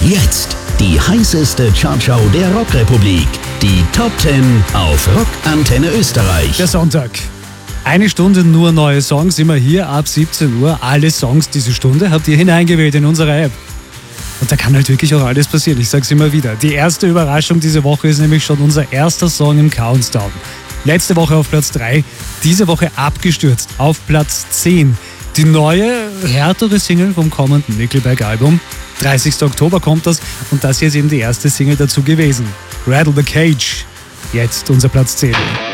Jetzt die heißeste Chartshow der Rockrepublik. Die Top 10 auf Rock Antenne Österreich. Der Sonntag. Eine Stunde nur neue Songs, immer hier ab 17 Uhr. Alle Songs diese Stunde habt ihr hineingewählt in unsere App. Und da kann halt wirklich auch alles passieren, ich sag's immer wieder. Die erste Überraschung diese Woche ist nämlich schon unser erster Song im Countdown. Letzte Woche auf Platz 3, diese Woche abgestürzt auf Platz 10. Die neue, härtere Single vom kommenden Nickelback-Album. 30. Oktober kommt das und das hier ist eben die erste Single dazu gewesen. Rattle the Cage. Jetzt unser Platz 10.